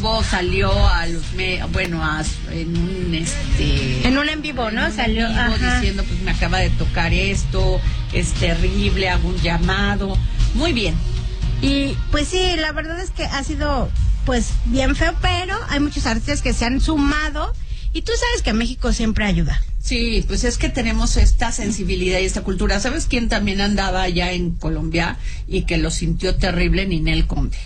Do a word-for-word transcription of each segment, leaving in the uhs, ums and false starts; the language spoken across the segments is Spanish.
vivo, salió a los, me, bueno, a, en un, este... En un en vivo, ¿no? Salió, en vivo diciendo, pues me acaba de tocar esto, es terrible, hago un llamado. Muy bien. Y pues sí, la verdad es que ha sido, pues, bien feo, pero hay muchos artistas que se han sumado, y tú sabes que México siempre ayuda. Sí, pues es que tenemos esta sensibilidad y esta cultura. ¿Sabes quién también andaba allá en Colombia y que lo sintió terrible? Ninel Conde.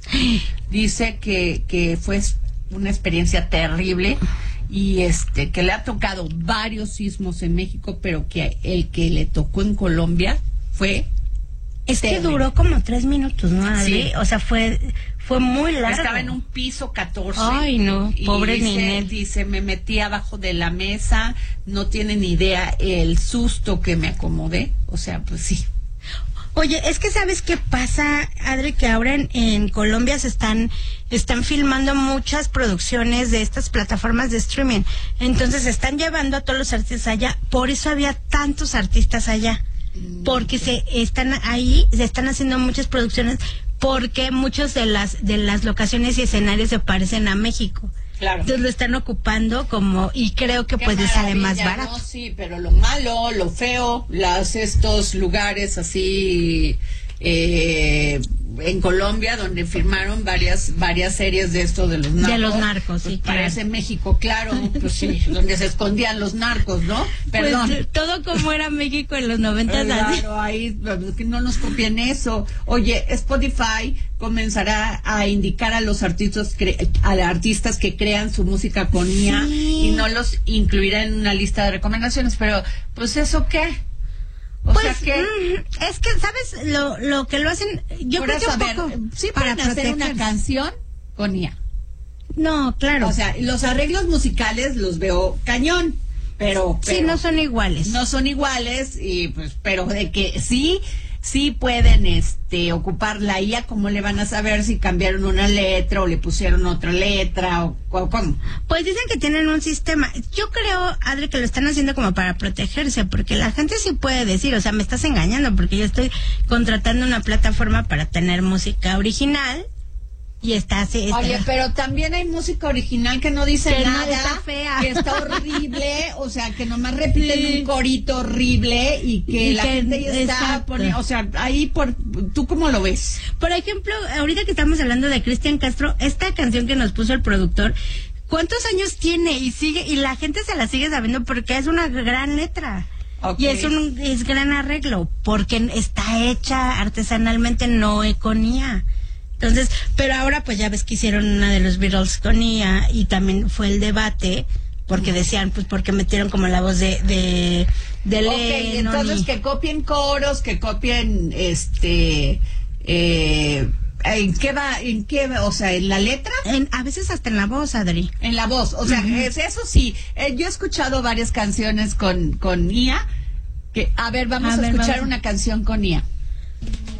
Dice que, que fue una experiencia terrible y este que le ha tocado varios sismos en México, pero que el que le tocó en Colombia fue... Es terrible. que duró como tres minutos, ¿no, Adri? Sí. O sea, fue... Fue muy largo. Estaba en un piso catorce. Ay, no, pobre dice, Ninel. Dice, me metí abajo de la mesa, no tienen idea el susto que me acomodé. O sea, pues sí. Oye, es que ¿sabes qué pasa, Adri? Que ahora en, en Colombia se están, están filmando muchas producciones de estas plataformas de streaming. Entonces se están llevando a todos los artistas allá. Por eso había tantos artistas allá. Porque se están ahí, se están haciendo muchas producciones, porque muchas de las de las locaciones y escenarios se parecen a México. Claro. Entonces lo están ocupando como, y creo que Qué pues les sale más maravilla, barato. ¿no? Sí, pero lo malo, lo feo, las estos lugares así eh, en Colombia donde firmaron varias varias series de esto de los narcos. De los narcos, pues sí, parece claro. México, claro, pues sí, donde se escondían los narcos, ¿no? Perdón. Pues, todo como era México en los noventas. Claro, ahí que no nos copien eso. Oye, Spotify comenzará a indicar a los artistas cre- a artistas que crean su música con I A Sí. y no los incluirá en una lista de recomendaciones, pero pues eso qué. O Pues sea que mm, es que sabes lo lo que lo hacen, yo por creo que eso, un a ver, poco sí para pueden hacer una protegerse. canción con I A. No, claro. O sea, los arreglos musicales los veo cañón, pero, pero sí, no son iguales. no son iguales y pues pero de que sí sí pueden este ocupar la I A, ¿cómo le van a saber si cambiaron una letra o le pusieron otra letra o, o cómo? Pues dicen que tienen un sistema. Yo creo, Adri, que lo están haciendo como para protegerse, porque la gente sí puede decir, o sea, me estás engañando porque yo estoy contratando una plataforma para tener música original y está así. Está... Oye, pero también hay música original que no dice Que no, nada, está fea. que está horrible, o sea, que nomás repiten Sí. un corito horrible y que Y la que- gente ya está exacto. poniendo, o sea, ahí por, ¿tú cómo lo ves? Por ejemplo, ahorita que estamos hablando de Cristian Castro, esta canción que nos puso el productor, ¿cuántos años tiene? Y sigue, y la gente se la sigue sabiendo porque es una gran letra. Ok. Y es un es gran arreglo, porque está hecha artesanalmente, no con I A. Entonces, pero ahora pues ya ves que hicieron una de los Beatles con I A y también fue el debate, porque decían, pues porque metieron como la voz de de, de Ok, Lennon entonces y- que copien coros, que copien este eh, ¿en qué va? ¿En qué va? O sea, ¿en la letra? en, a veces hasta en la voz, Adri. En la voz, o sea, Ujú. es, eso sí, eh, yo he escuchado varias canciones con, con I A, que, a ver, vamos A a, ver, escuchar vamos. una canción con I A.